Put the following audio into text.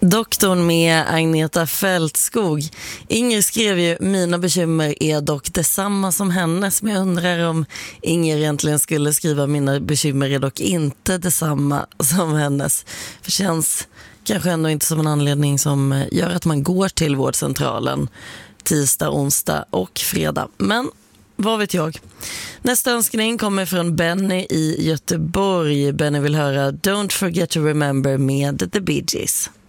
Doktorn med Agneta Fältskog. Inger skrev ju: mina bekymmer är dock detsamma som hennes. Men jag undrar om Inger egentligen skulle skriva: mina bekymmer är dock inte detsamma som hennes. För känns kanske ändå inte som en anledning som gör att man går till vårdcentralen tisdag, onsdag och fredag. Men vad vet jag. Nästa önskning kommer från Benny i Göteborg. Benny vill höra Don't Forget to Remember med The Bee Gees.